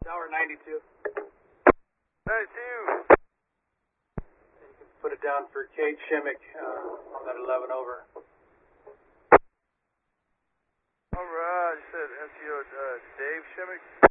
Tower 92. 92. Put it down for Kate Shimmick on that 11 over. Alright, you said SEO Dave Shimmick?